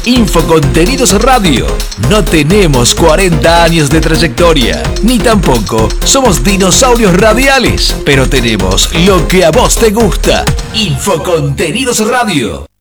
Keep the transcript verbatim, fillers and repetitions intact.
Infocontenidos Radio. No tenemos cuarenta años de trayectoria, ni tampoco somos dinosaurios radiales, pero tenemos lo que a vos te gusta. Infocontenidos Radio.